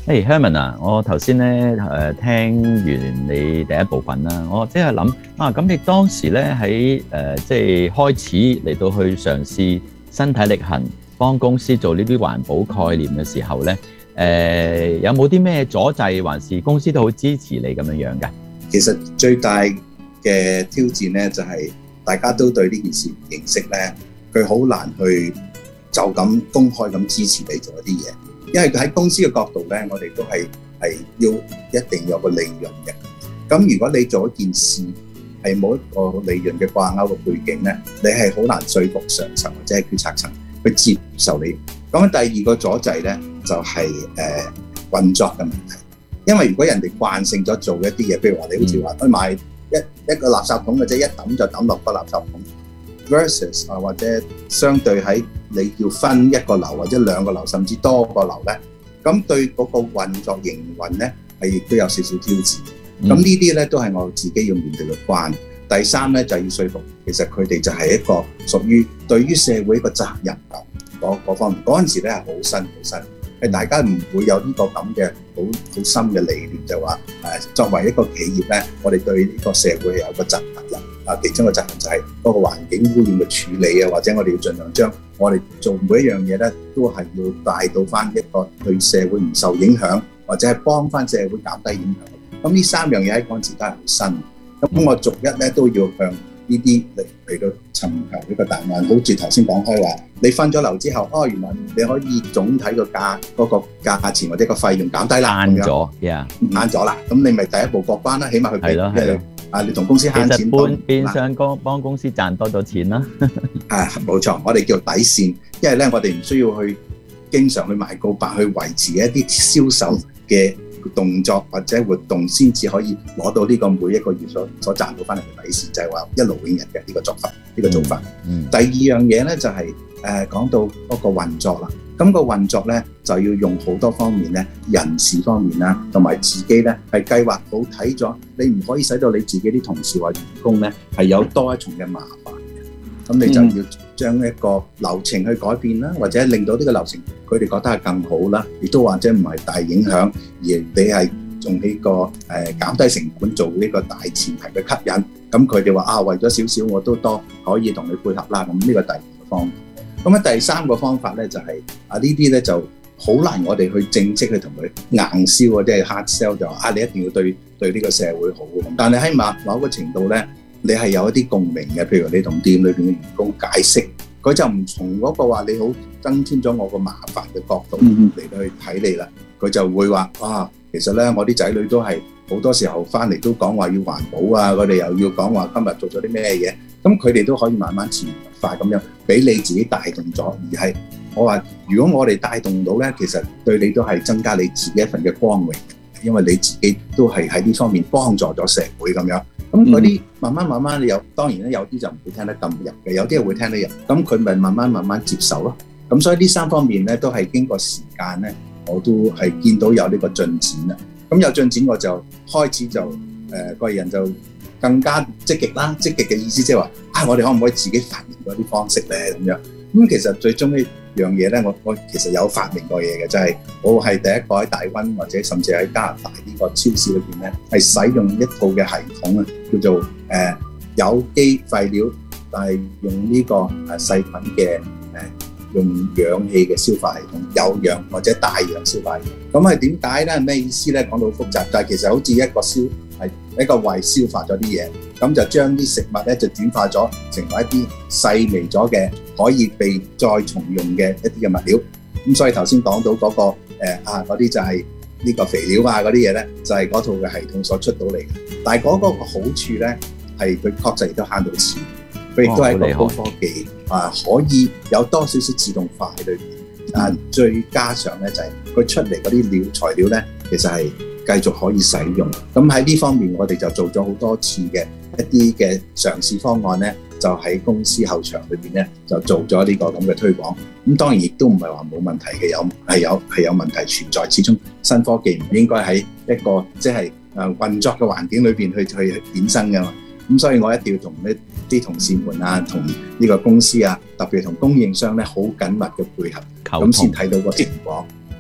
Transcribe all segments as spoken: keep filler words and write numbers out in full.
誒 Herman 啊，我頭先咧誒聽完你第一部分啦，我即係諗啊，咁你當時咧喺誒即係開始嚟到去嘗試身體力行幫公司做呢啲環保概念嘅時候咧，誒、呃、有冇啲咩阻滯，還是公司都好支持你咁樣樣㗎？ 其實最大嘅挑戰咧就係、是、大家都對呢件事唔認識咧，佢好難去就咁公開咁支持你做一啲嘢。因為喺公司嘅角度咧，我哋都係係要一定有個利潤嘅。咁如果你做一件事係冇一個利潤嘅掛鈎嘅背景咧，你係好難說服上層或者係決策層去接受你。咁第二個阻滯咧就係、是、誒、呃、運作嘅問題。因為如果人哋慣性咗做一啲嘢，譬如話你好似話去買一一個垃圾桶嘅啫，一抌就抌落個垃圾桶。versus 啊，或者相對喺你要分一個樓或者兩個樓甚至多個樓咧，咁對嗰個運作營運咧係亦都有少少挑戰。咁、嗯、呢啲咧都係我自己要面對嘅關。第三咧就係要說服，其實佢哋就係一個屬於對於社會一個責任感嗰嗰方面。嗰陣時咧係好新好新，係大家唔會有呢個咁嘅好好深嘅理念，就話誒作為一個企業咧，我哋對呢個社會係有個責任。啊，其中嘅責任就係嗰個環境污染嘅處理啊，或者我哋要盡量將我哋做每一樣嘢咧，都係要帶到翻一個對社會唔受影響，或者係幫翻社會減低影響。咁呢三樣嘢喺嗰陣時都係好新。咁我逐一咧都要向呢啲嚟嚟到尋求呢個答案。好似頭先講開話，你分咗樓之後，哦，原來你可以總體個價嗰個價錢或者個費用減低啦， 慳咗，呀， 慳咗啦。咁你咪第一步過關啦，起碼佢俾嘅。啊！你同公司慳錢， 其實變變相幫幫公司賺多咗錢啦。 啊，冇錯，我哋叫底線，因為咧我哋唔需要去經常去賣告白，去維持一啲銷售嘅動作或者活動，先至可以攞到呢個每一個月所所賺到翻嚟嘅底線，就係、是、話一勞永逸嘅呢個做法，呢、這個做法。嗯嗯、第二樣嘢咧就係、是、誒、呃、講到嗰個運作啦。咁、那個運作咧就要用好多方面咧，人事方面啦，同埋自己咧係計劃好睇咗，你唔可以使到你自己啲同事或員工咧係有多一重嘅麻煩嘅。咁你就要將一個流程去改變啦，或者令到呢個流程佢哋覺得係更好啦，亦都或者唔係大影響，而你係用呢個誒減低成本做呢個大前提嘅吸引。咁佢哋話啊，為咗少少我都多可以同你配合啦。咁呢個第二個方面。咁啊，第三個方法咧就係、是、啊，呢啲咧就好難我哋去正式去同佢硬銷或者係 hard sell，就話啊，你一定要對對呢個社會好。但係喺某某個程度咧，你係有一啲共鳴嘅，譬如你同店裏邊嘅員工解釋，佢就唔從嗰個話你好增添咗我個麻煩嘅角度嚟到去睇你啦。佢就會話啊，其實咧我啲仔女都係好多時候翻嚟都講話要環保啊，佢哋又要講話今日做咗啲咩嘢，咁佢哋都可以慢慢潛移默化咁樣俾你自己帶動咗。而係我話，如果我哋帶動到咧，其實對你都係增加你自己一份嘅光榮，因為你自己都係喺呢方面幫助咗社會咁樣。咁嗰啲慢慢慢慢你有，當然咧有啲就唔會聽得咁入嘅，有啲係會聽得入。咁佢咪慢慢慢慢接受咯。咁所以呢三方面咧都係經過時間咧，我都係見到有呢個進展啦。咁有進展我就開始就誒個、呃、人就更加積極啦。積極嘅意思即係話啊，我哋可唔可以自己發明嗰啲方式咧咁樣？咁其實最終呢樣嘢咧，我我其實有發明過嘢嘅，就係、是、我係第一個喺大溫或者甚至喺加拿大呢個超市裏邊咧，係使用一套嘅系統啊，叫做誒、呃、有機廢料，但係用呢個誒細菌嘅誒。呃用氧氣嘅消化系統，有氧或者大氧消化系統。咁係點解咧？咩意思咧？講到複雜，但係其實好似一個消係一個胃消化咗啲嘢，咁就將啲食物咧就轉化咗成為一啲細微咗嘅可以被再重用嘅一啲嘅物料。咁所以頭先講到嗰、嗰個、呃、啊嗰啲就係呢個肥料啊嗰啲嘢咧，就係、係、嗰套嘅系統所出到嚟嘅。但係嗰個好處咧係佢確實亦都慳到錢。佢亦都係一個高科技、哦、啊，可以有多少少自動化喺裏邊。啊，最加上咧就係、是、佢出嚟嗰啲料材料咧，其實係繼續可以使用。咁喺呢方面，我哋就做咗好多次嘅一啲嘅嘗試方案咧，就喺公司後場裏邊咧就做咗呢個咁嘅推廣。咁當然亦都唔係話冇問題嘅，有係有係有問題存在。始終新科技唔應該喺一個即係誒運作嘅環境裏邊去去衍生㗎嘛。咁所以我一定要同呢啲同事們啊，同呢個公司啊，特別同供應商咧，好緊密嘅配合，咁先睇到個情況。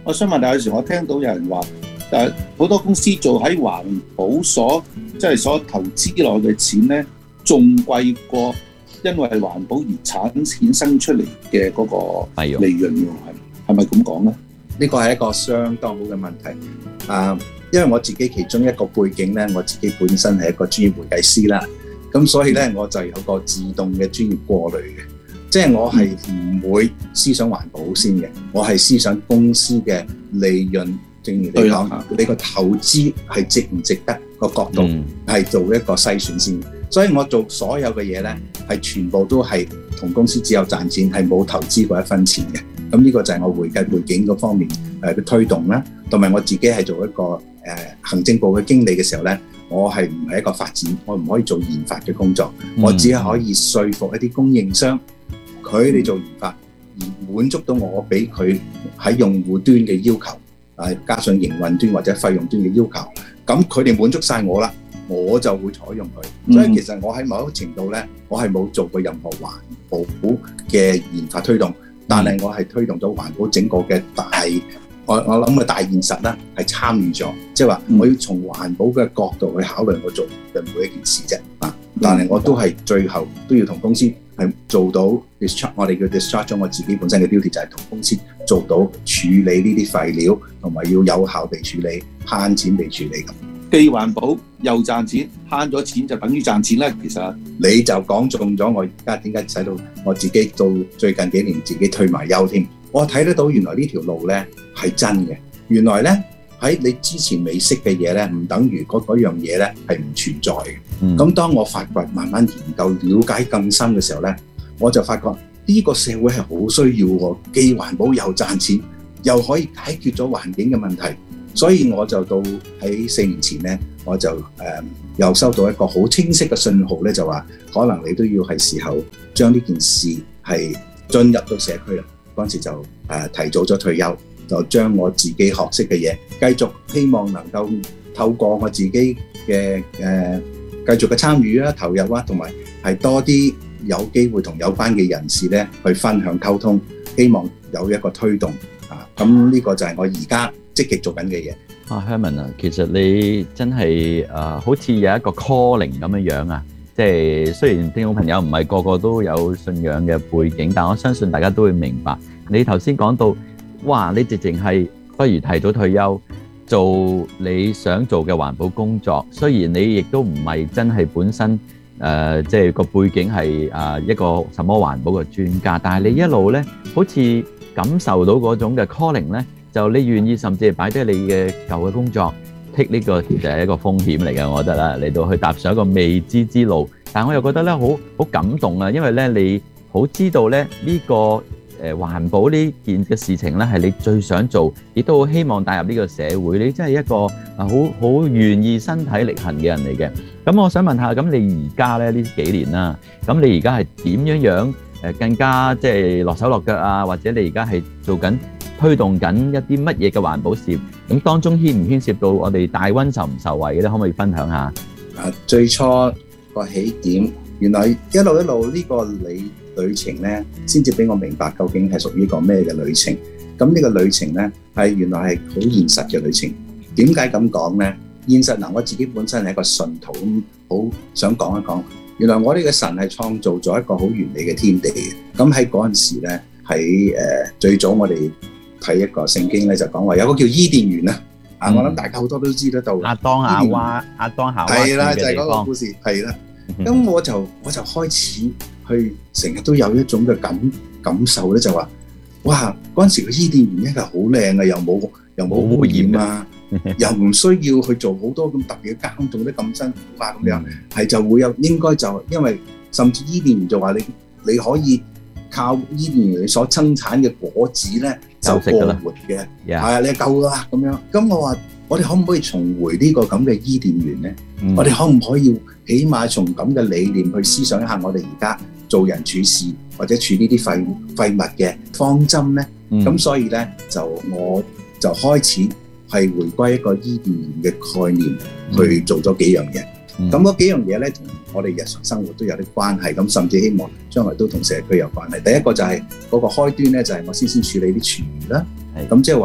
我想問下，有時我聽到有人話，誒好多公司做喺環保所，即係所投資落嘅錢咧，仲貴過因為環保而產衍生出嚟嘅嗰個利潤喎，係係咪咁講咧？ 呢個係一個相當好嘅問題。啊，因為我自己其中一個背景咧，我自己本身係一個專業會計師啦，咁所以咧我就有個自動嘅專業過濾嘅，即係我係唔會思想環保先嘅，我係思想公司嘅利潤。正如你講，你個投資係值唔值得個角度係做一個篩選先。所以我做所有嘅嘢咧，係全部都係同公司只有賺錢，係冇投資過一分錢嘅。咁呢個就係我會計背景嗰方面誒嘅推動啦，同埋我自己係做一個誒行政部嘅經理嘅時候咧，我係唔係一個發展，我唔可以做研發嘅工作，我只係可以說服一啲供應商，佢哋做研發而滿足到我俾佢喺用戶端嘅要求。誒加上營運端或者費用端嘅要求，咁佢哋滿足晒我啦，我就會採用佢。嗯、所以其實我喺某一個程度咧，我係冇做過任何環保嘅研發推動，但係我係推動咗環保整個嘅大，我我諗嘅大現實啦，係參與咗，即係話我要從環保嘅角度去考慮我做嘅每一件事啫。啊，但係我都係最後都要同公司係做到 discharge， 我哋叫 discharge 咗我自己本身嘅 duty， 就係同公司做到處理呢啲廢料，同埋要有效地處理，慳錢地處理咁。 既環保又賺錢，慳咗錢就等於賺錢啦。其實你就講中咗我而家點解使到我自己到最近幾年自己退埋休添。我睇得到原來呢條路咧係真嘅。原來咧喺你之前未識嘅嘢咧，唔等於嗰嗰樣嘢咧係唔存在嘅。咁、嗯、當我發掘、慢慢研究、了解更深嘅時候咧，我就發覺呢個社會係好需要喎，既環保又賺錢，又可以解決咗環境嘅問題。所以我就到喺四年前咧，我就誒、呃、又收到一個好清晰嘅信號咧，就話可能你都要係時候將呢件事係進入到社區啦。嗰陣時就誒、呃、提早咗退休，就將我自己學識嘅嘢繼續，希望能夠透過我自己嘅誒、呃、繼續嘅參與啦、投入啦，同埋係多啲有機會同有關嘅人士咧去分享溝通，希望有一個推動啊。咁呢個就係我而家積極做緊嘅嘢。 啊 Herman 啊，其實你真係誒、呃，好似有一個 calling 咁樣樣啊！即係雖然聽眾朋友唔係個個都有信仰嘅背景，但我相信大家都會明白。你頭先講到，哇！你直情係不如提早退休，做你想做嘅環保工作。雖然你亦都唔係真係本身誒、呃，即係個背景係誒一個什麼環保嘅專家，但係你一路咧，好似感受到嗰種嘅 calling 咧。就你願意甚至係擺低你嘅舊嘅工作 take 呢個其實係一個風險嚟嘅，我覺得啦，嚟到去踏上一個未知之路。但係我又覺得咧好好感動啊，因為咧你好知道咧呢個誒環保呢件嘅事情咧係你最想做，亦都好希望帶入呢個社會。你真係一個啊好好願意身體力行嘅人嚟嘅。咁我想問下，咁你而家咧呢幾年啦，咁你而家係點樣樣誒更加即係落手落腳啊？或者你而家係做緊推動緊一啲乜嘢嘅環保事業？咁當中牽唔牽涉到我哋大溫受唔受惠嘅咧？可唔可以分享下？ 啊，最初個起點，原來一路一路呢個旅旅程咧，先至俾我明白究竟係屬於一個咩嘅旅程。咁呢個旅程咧，係原來係好現實嘅旅程。點解咁講咧？現實嗱，我自己本身係一個信徒，咁好想講一講。原來我哋嘅神係創造咗一個好完美嘅天地嘅。咁喺嗰陣時咧，喺誒、呃、最早我哋睇一個聖經咧，就講話有個叫伊甸園啊！啊、嗯，我諗大家好多都知得到。亞當夏娃，亞當夏娃係啦，就係、是、嗰個故事係啦。咁、嗯、我就我就開始去成日都有一種嘅感感受咧，就話哇！嗰陣時個伊甸園咧係好靚嘅，又冇又冇污染啊，又唔需要去做好多咁特別嘅耕種，得咁辛苦啊咁樣，係、嗯、就會有應該就因為甚至伊甸園就話你你可以靠伊甸園所生產嘅果子咧就過活嘅，係啊，你夠啦咁樣。咁我話我哋可唔可以重回呢個咁嘅伊甸園咧？嗯、我哋可唔可以起碼從咁嘅理念去思想一下我哋而家做人處事或者處呢啲廢廢物嘅方針咧？咁、嗯、所以咧就我就開始係回歸一個伊甸園嘅概念、嗯、去做咗幾樣嘢。咁嗰、嗯、幾樣嘢咧同我哋日常生活都有啲關係，咁甚至希望將來都同社區有關係。第一個就係嗰個開端咧，就係我先先處理啲廚餘啦。咁即係話咧，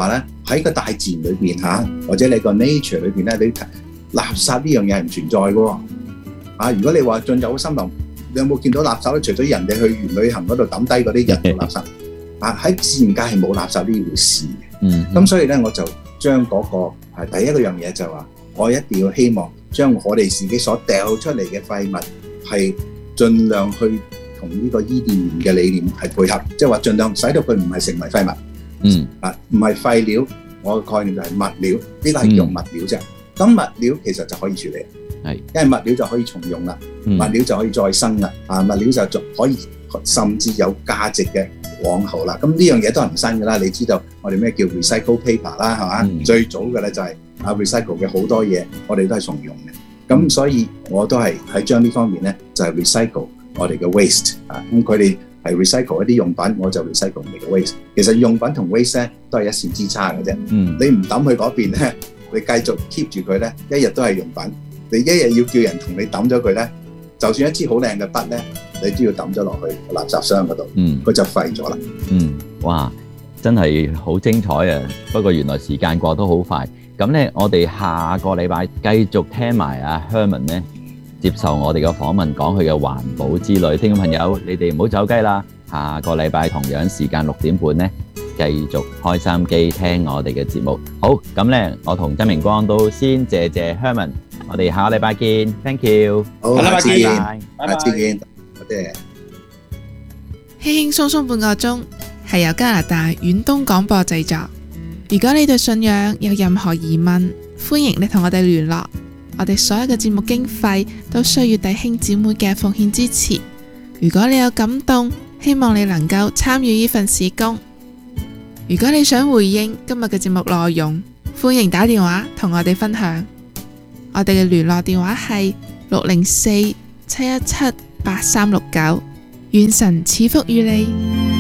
喺個大自然裏邊嚇，或者你個 nature 裏邊咧，你垃圾呢樣嘢係唔存在嘅喎。啊，如果你話進入森林，你有冇見到垃圾咧？除咗人哋去完旅行嗰度抌低嗰啲人造垃圾，啊喺自然界係冇垃圾呢回事嘅。 嗯， 咁所以咧，我就將嗰個係第一個樣嘢就話，我一定要希望將我哋自己所掉出嚟嘅廢物係盡量去同呢個伊甸園嘅理念係配合，即係話盡量使到佢唔係成為廢物。 嗯， 啊，唔係廢料，我嘅概念就係物料，呢個係用物料啫。咁、嗯、物料其實就可以處理， 係， 因為物料就可以重用啦、嗯，物料就可以再生啦，啊，物料就可以甚至有價值嘅往後啦。咁呢樣嘢都係唔新㗎啦，你知道我哋咩叫 recycle paper 啦，係嘛、嗯？最早嘅咧就係啊 recycle 嘅好多嘢，我哋都係重用嘅。咁所以我都係喺將呢方面咧，就係、是、recycle 我哋嘅 waste 啊。咁佢哋係 recycle 一啲用品，我就 recycle 你嘅 waste。其實用品同 waste 咧都係一線之差嘅啫。嗯，你唔抌去嗰邊咧，你繼續 keep 住佢咧，一日都係用品。你一日要叫人同你抌咗佢咧，就算一支好靚嘅筆咧，你都要抌咗落去垃圾箱嗰度。嗯，佢就廢咗啦。嗯， 哇，真係好精彩啊！不過原來時間過得好快。咁咧，我哋下個禮拜繼續聽埋阿 Herman 咧接受我哋嘅訪問，講佢嘅環保之旅。聽眾朋友，你哋唔好走雞啦！下個禮拜同樣時間六點半咧，繼續開心機聽我哋嘅節目。好，咁咧，我同曾明光都先謝謝 Herman， 我哋下個禮拜見 ，thank you， 好，下次見，下次見，多謝。 輕輕鬆鬆半個鐘係由加拿大遠東廣播製作。如果你對信仰有任何疑問，歡迎你同我哋聯絡。我哋所有嘅節目經費都需要弟兄姊妹嘅奉獻支持。如果你有感動，希望你能夠參與呢份事工。如果你想回應今日嘅節目內容，歡迎打電話同我哋分享。我哋嘅聯絡電話係六零四七一七八三六九。願神賜福於你。